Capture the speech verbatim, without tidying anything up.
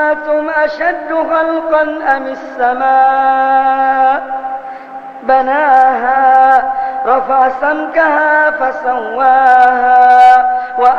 أنتم أشد خلقا أم السماء بناها رفع سمكها فسواها